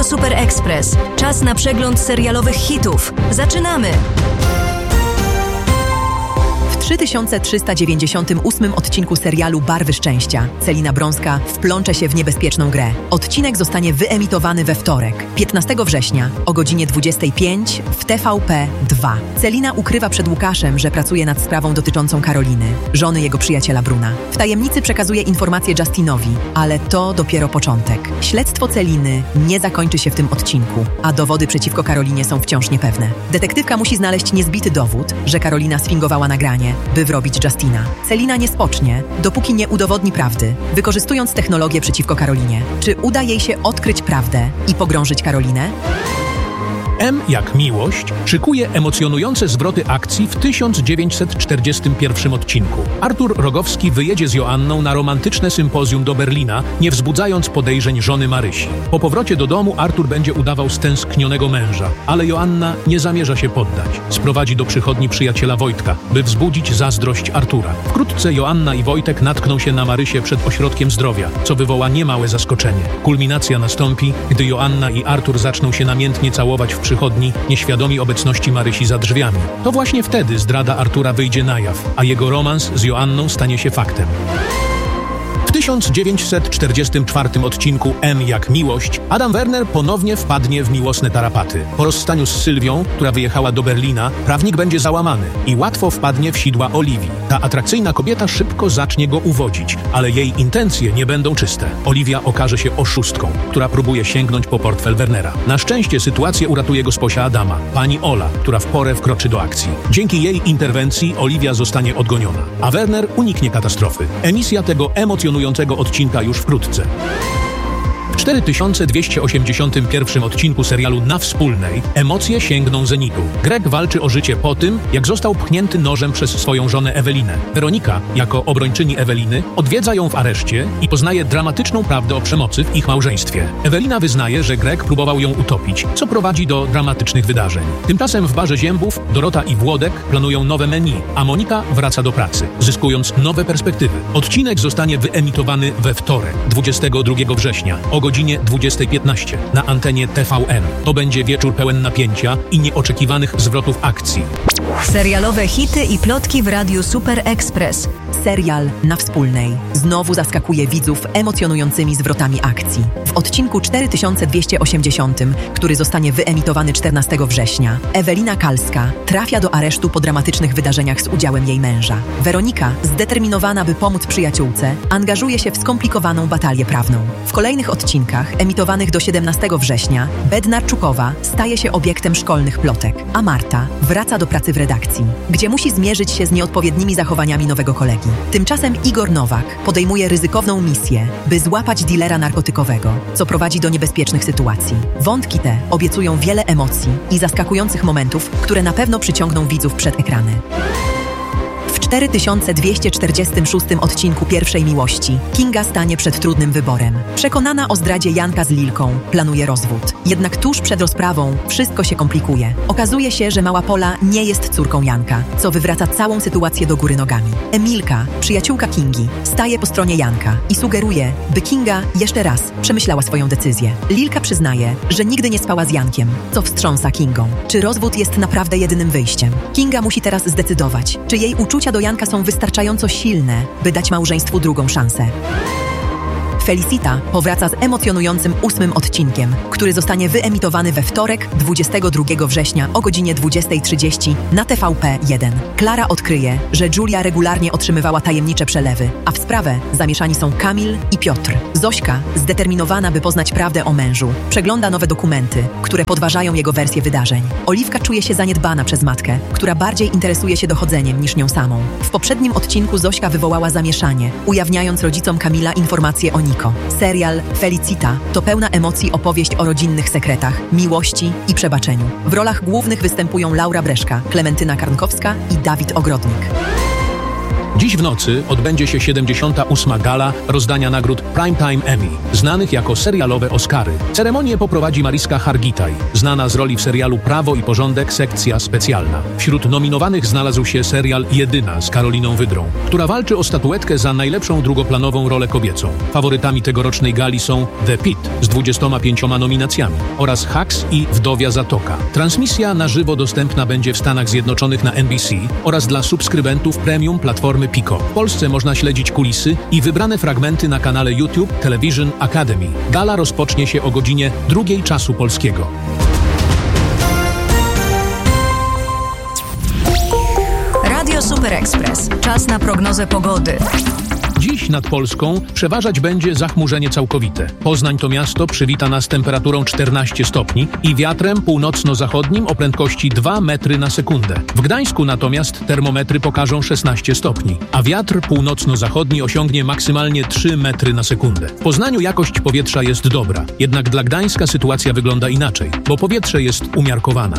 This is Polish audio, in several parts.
Radio Super Express. Czas na przegląd serialowych hitów. Zaczynamy! W 3398 odcinku serialu Barwy Szczęścia Celina Brąska wplącze się w niebezpieczną grę. Odcinek zostanie wyemitowany we wtorek, 15 września o godzinie 25 w TVP 2. Celina ukrywa przed Łukaszem, że pracuje nad sprawą dotyczącą Karoliny, żony jego przyjaciela Bruna. W tajemnicy przekazuje informacje Justinowi, ale to dopiero początek. Śledztwo Celiny nie zakończy się w tym odcinku, a dowody przeciwko Karolinie są wciąż niepewne. Detektywka musi znaleźć niezbity dowód, że Karolina sfingowała nagranie, by wrobić Justina. Celina nie spocznie, dopóki nie udowodni prawdy, wykorzystując technologię przeciwko Karolinie. Czy uda jej się odkryć prawdę i pogrążyć Karolinę? M jak miłość szykuje emocjonujące zwroty akcji w 1941 odcinku. Artur Rogowski wyjedzie z Joanną na romantyczne sympozjum do Berlina, nie wzbudzając podejrzeń żony Marysi. Po powrocie do domu Artur będzie udawał stęsknionego męża, ale Joanna nie zamierza się poddać. Sprowadzi do przychodni przyjaciela Wojtka, by wzbudzić zazdrość Artura. Wkrótce Joanna i Wojtek natkną się na Marysię przed ośrodkiem zdrowia, co wywoła niemałe zaskoczenie. Kulminacja nastąpi, gdy Joanna i Artur zaczną się namiętnie całować w przychodni, nieświadomi obecności Marysi za drzwiami. To właśnie wtedy zdrada Artura wyjdzie na jaw, a jego romans z Joanną stanie się faktem. W 1944 odcinku M jak miłość Adam Werner ponownie wpadnie w miłosne tarapaty. Po rozstaniu z Sylwią, która wyjechała do Berlina, prawnik będzie załamany i łatwo wpadnie w sidła Oliwii. Ta atrakcyjna kobieta szybko zacznie go uwodzić, ale jej intencje nie będą czyste. Oliwia okaże się oszustką, która próbuje sięgnąć po portfel Wernera. Na szczęście sytuację uratuje gosposia Adama, pani Ola, która w porę wkroczy do akcji. Dzięki jej interwencji Oliwia zostanie odgoniona, a Werner uniknie katastrofy. Emisja tego emocjonującego odcinka już wkrótce. W 4281 odcinku serialu Na Wspólnej emocje sięgną zenitu. Greg walczy o życie po tym, jak został pchnięty nożem przez swoją żonę Ewelinę. Weronika, jako obrończyni Eweliny, odwiedza ją w areszcie i poznaje dramatyczną prawdę o przemocy w ich małżeństwie. Ewelina wyznaje, że Greg próbował ją utopić, co prowadzi do dramatycznych wydarzeń. Tymczasem w barze Ziębów Dorota i Włodek planują nowe menu, a Monika wraca do pracy, zyskując nowe perspektywy. Odcinek zostanie wyemitowany we wtorek, 22 września o godzinie 20:15 na antenie TVN. To będzie wieczór pełen napięcia i nieoczekiwanych zwrotów akcji. Serialowe hity i plotki w Radiu Super Express. Serial Na Wspólnej znowu zaskakuje widzów emocjonującymi zwrotami akcji. W odcinku 4280, który zostanie wyemitowany 14 września, Ewelina Kalska trafia do aresztu po dramatycznych wydarzeniach z udziałem jej męża. Weronika, zdeterminowana, by pomóc przyjaciółce, angażuje się w skomplikowaną batalię prawną. W kolejnych odcinkach, emitowanych do 17 września, Bednarczukowa staje się obiektem szkolnych plotek, a Marta wraca do pracy w redakcji, gdzie musi zmierzyć się z nieodpowiednimi zachowaniami nowego kolegi. Tymczasem Igor Nowak podejmuje ryzykowną misję, by złapać dilera narkotykowego, co prowadzi do niebezpiecznych sytuacji. Wątki te obiecują wiele emocji i zaskakujących momentów, które na pewno przyciągną widzów przed ekrany. W 4246 odcinku Pierwszej Miłości Kinga stanie przed trudnym wyborem. Przekonana o zdradzie Janka z Lilką, planuje rozwód. Jednak tuż przed rozprawą wszystko się komplikuje. Okazuje się, że mała Pola nie jest córką Janka, co wywraca całą sytuację do góry nogami. Emilka, przyjaciółka Kingi, staje po stronie Janka i sugeruje, by Kinga jeszcze raz przemyślała swoją decyzję. Lilka przyznaje, że nigdy nie spała z Jankiem, co wstrząsa Kingą. Czy rozwód jest naprawdę jedynym wyjściem? Kinga musi teraz zdecydować, czy jej uczucia do Janka są wystarczająco silne, by dać małżeństwu drugą szansę. Felicita powraca z emocjonującym 8. odcinkiem, który zostanie wyemitowany we wtorek, 22 września o godzinie 20:30 na TVP1. Klara odkryje, że Julia regularnie otrzymywała tajemnicze przelewy, a w sprawę zamieszani są Kamil i Piotr. Zośka, zdeterminowana, by poznać prawdę o mężu, przegląda nowe dokumenty, które podważają jego wersję wydarzeń. Oliwka czuje się zaniedbana przez matkę, która bardziej interesuje się dochodzeniem niż nią samą. W poprzednim odcinku Zośka wywołała zamieszanie, ujawniając rodzicom Kamila informacje o nim. Serial Felicita to pełna emocji opowieść o rodzinnych sekretach, miłości i przebaczeniu. W rolach głównych występują Laura Breszka, Klementyna Karnkowska i Dawid Ogrodnik. Dziś w nocy odbędzie się 78. gala rozdania nagród Primetime Emmy, znanych jako serialowe Oscary. Ceremonię poprowadzi Mariska Hargitay, znana z roli w serialu Prawo i Porządek sekcja specjalna. Wśród nominowanych znalazł się serial Jedyna z Karoliną Wydrą, która walczy o statuetkę za najlepszą drugoplanową rolę kobiecą. Faworytami tegorocznej gali są The Pitt z 25 nominacjami oraz Hacks i Wdowia Zatoka. Transmisja na żywo dostępna będzie w Stanach Zjednoczonych na NBC oraz dla subskrybentów premium platformy Pico. W Polsce można śledzić kulisy i wybrane fragmenty na kanale YouTube Television Academy. Gala rozpocznie się o godzinie 2 czasu polskiego. Radio Super Express. Czas na prognozę pogody. Dziś nad Polską przeważać będzie zachmurzenie całkowite. Poznań to miasto przywita nas temperaturą 14 stopni i wiatrem północno-zachodnim o prędkości 2 metry na sekundę. W Gdańsku natomiast termometry pokażą 16 stopni, a wiatr północno-zachodni osiągnie maksymalnie 3 metry na sekundę. W Poznaniu jakość powietrza jest dobra, jednak dla Gdańska sytuacja wygląda inaczej, bo powietrze jest umiarkowana.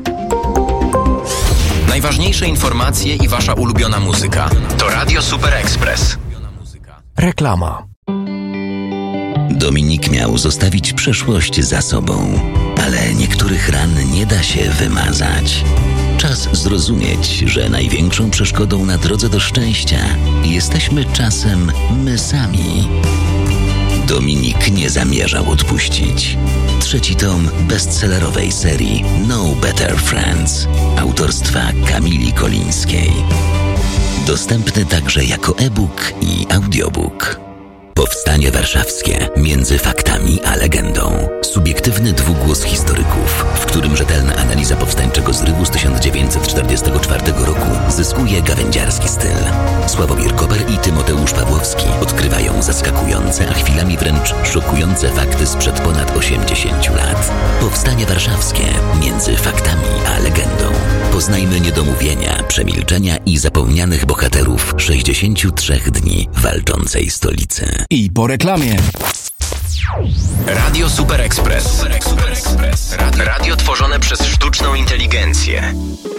Najważniejsze informacje i wasza ulubiona muzyka to Radio Super Express. Reklama. Dominik miał zostawić przeszłość za sobą, ale niektórych ran nie da się wymazać. Czas zrozumieć, że największą przeszkodą na drodze do szczęścia jesteśmy czasem my sami. Dominik nie zamierzał odpuścić. 3. tom bestsellerowej serii No Better Friends autorstwa Kamili Kolińskiej. Dostępny także jako e-book i audiobook. Powstanie warszawskie między faktami a legendą. Subiektywny dwugłos historyków, w którym rzetelna analiza powstańczego zrywu z 1944 roku zyskuje gawędziarski styl. Sławomir Koper i Tymoteusz Pawłowski odkrywają zaskakujące, a chwilami wręcz szokujące fakty sprzed ponad 80 lat. Powstanie warszawskie między faktami a legendą. Poznajmy niedomówienia, przemilczenia i zapomnianych bohaterów 63 dni walczącej stolicy. I po reklamie. Radio Super Express. Radio tworzone przez sztuczną inteligencję.